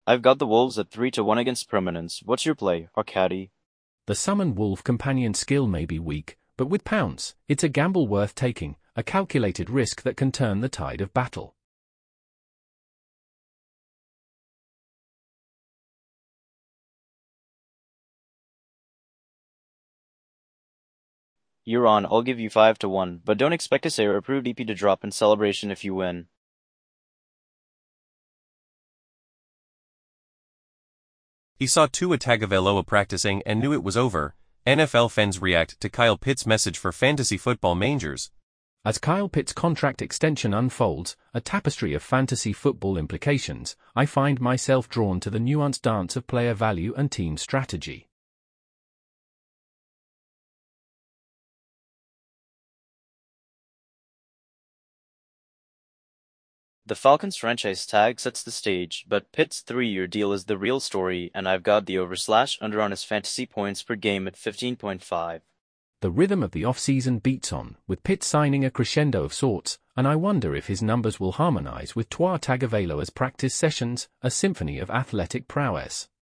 I've got the Wolves at 3-1 against Permanence. What's your play, Arcady? The Summon Wolf companion skill may be weak, but with Pounce, it's a gamble worth taking, a calculated risk that can turn the tide of battle. You're on, I'll give you 5-1, but don't expect to say or approved EP to drop in celebration if you win. He saw Tua Tagovailoa practicing and knew it was over. NFL fans react to Kyle Pitts' message for fantasy football mangers. As Kyle Pitts' contract extension unfolds, a tapestry of fantasy football implications, I find myself drawn to the nuanced dance of player value and team strategy. The Falcons franchise tag sets the stage, but Pitt's 3-year deal is the real story, and I've got the over/under on his fantasy points per game at 15.5. The rhythm of the off-season beats on, with Pitt signing a crescendo of sorts, and I wonder if his numbers will harmonize with Tua Tagovailoa's practice sessions, a symphony of athletic prowess.